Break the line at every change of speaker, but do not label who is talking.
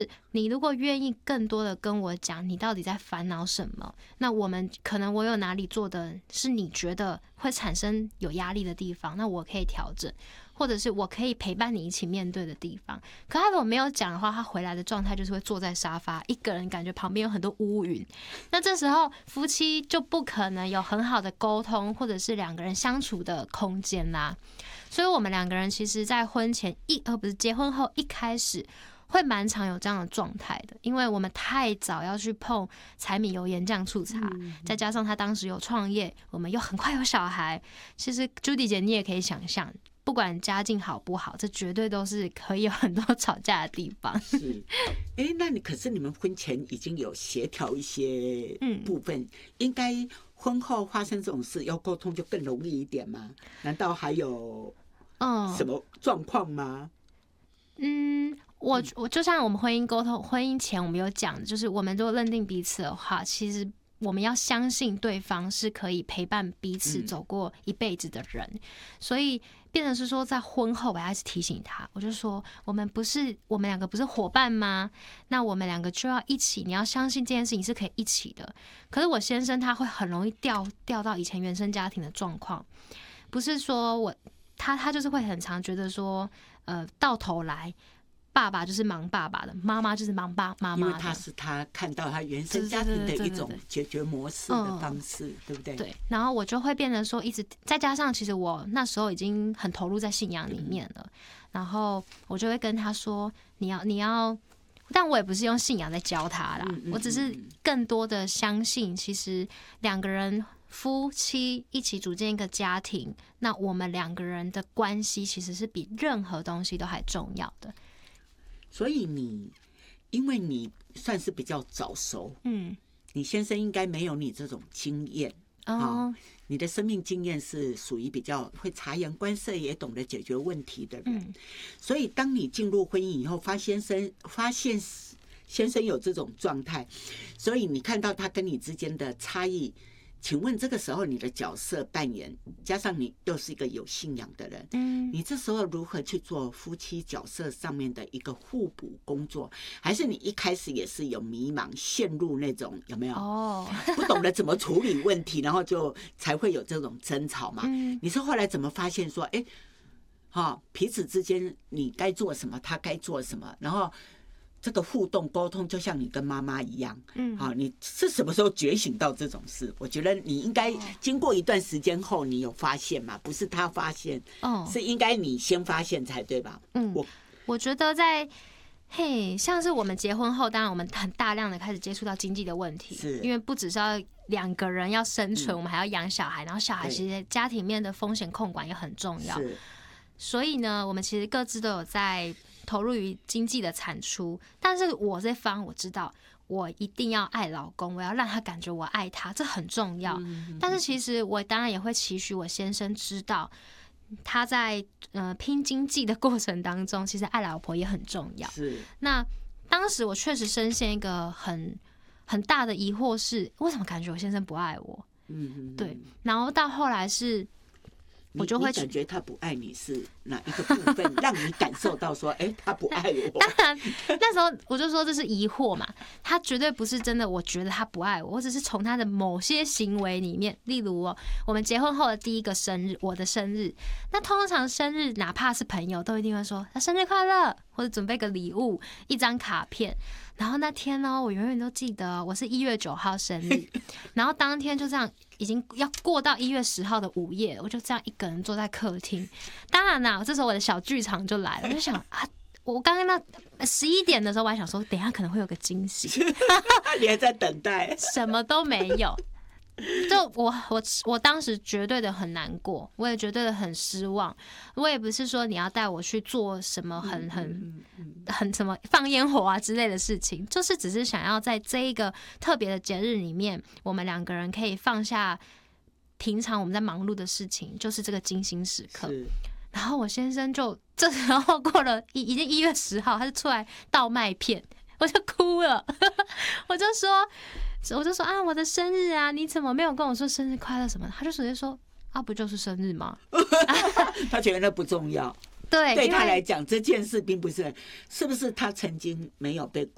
你如果愿意更多的跟我讲你到底在烦恼什么，那我有哪里做的是你觉得会产生有压力的地方，那我可以调整，或者是我可以陪伴你一起面对的地方。可他如果没有讲的话，他回来的状态就是会坐在沙发一个人，感觉旁边有很多乌云。那这时候夫妻就不可能有很好的沟通，或者是两个人相处的空间啦。所以我们两个人其实在婚前不是结婚后一开始会蛮常有这样的状态的，因为我们太早要去碰柴米油盐酱醋茶，再加上他当时有创业，我们又很快有小孩。其实 Judy 姐你也可以想象，不管家境好不好，这绝对都是可以有很多吵架的地方。
是，那可是你们婚前已经有协调一些部分，应该婚后发生这种事要沟通就更容易一点吗？难道还有什么状况吗？
我就像我们婚姻前我们有讲，就是我们如果认定彼此的话，其实我们要相信对方是可以陪伴彼此走过一辈子的人，所以变成是说在婚后我还是提醒他，我就说我们两个不是伙伴吗？那我们两个就要一起，你要相信这件事情是可以一起的。可是我先生他会很容易掉到以前原生家庭的状况，不是说他就是会很常觉得说到头来爸爸就是忙爸爸的，妈妈就是忙妈妈的，
因为他看到他原生家庭的一种解决模式的方式，对不对？
对。然后我就会变成说，一直再加上，其实我那时候已经很投入在信仰里面了，然后我就会跟他说，你要，但我也不是用信仰在教他啦，我只是更多的相信，其实两个人夫妻一起组建一个家庭，那我们两个人的关系其实是比任何东西都还重要的。
所以因为你算是比较早熟，你先生应该没有你这种经验你的生命经验是属于比较会察言观色，也懂得解决问题的人，所以当你进入婚姻以后，发现先生有这种状态，所以你看到他跟你之间的差异。请问这个时候你的角色扮演，加上你又是一个有信仰的人，你这时候如何去做夫妻角色上面的一个互补工作？还是你一开始也是有迷茫，陷入那种有没有不懂得怎么处理问题，然后就才会有这种争吵嘛？你是后来怎么发现说，彼此之间你该做什么，他该做什么，然后这个互动沟通就像你跟妈妈一样，你是什么时候觉醒到这种事？我觉得你应该经过一段时间后，你有发现嘛？不是他发现，是应该你先发现才对吧？
我觉得像是我们结婚后，当然我们很大量的开始接触到经济的问题，因为不只是要两个人要生存，我们还要养小孩，然后小孩其实家庭面的风险控管也很重要，所以呢，我们其实各自都有在投入于经济的产出，但是我这方我知道，我一定要爱老公，我要让他感觉我爱他，这很重要。但是其实我当然也会期许我先生知道，他在拼经济的过程当中，其实爱老婆也很重要。那当时我确实深陷一个很大的疑惑是，为什么感觉我先生不爱我？对。然后到后来是。我就会
感觉他不爱你是哪一个部分让你感受到说，他不爱我？
当然，那时候我就说这是疑惑嘛，他绝对不是真的，我觉得他不爱我，我只是从他的某些行为里面，例如我们结婚后的第一个生日，我的生日，那通常生日哪怕是朋友都一定会说他生日快乐，或者准备个礼物，一张卡片。然后那天呢，我永远都记得，我是1月9号生日，然后当天就这样，已经要过到1月10号的午夜，我就这样一个人坐在客厅。当然啦，这时候我的小剧场就来了，我就想我刚刚那11点的时候，我还想说，等一下可能会有个惊喜，
你还在等待，
什么都没有。就我当时绝对的很难过，我也绝对的很失望。我也不是说你要带我去做什么很什么放烟火啊之类的事情，就是只是想要在这一个特别的节日里面，我们两个人可以放下平常我们在忙碌的事情，就是这个精心时刻。然后我先生就这时候过了已经1月10号，他就出来倒麦片，我就哭了，我就说啊，我的生日啊，你怎么没有跟我说生日快乐什么的？他就直接说啊，不就是生日吗？
他觉得那不重要。对他来讲，这件事并不是，是不是他曾经没有被